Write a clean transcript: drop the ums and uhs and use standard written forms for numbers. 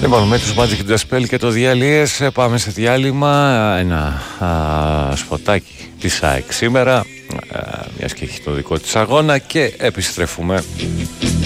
Λοιπόν, με τους Magic Dispel και το διαλύες πάμε σε διάλειμμα. Ένα σποτάκι της ΑΕΚ σήμερα, μιας και έχει το δικό της αγώνα, και επιστρέφουμε.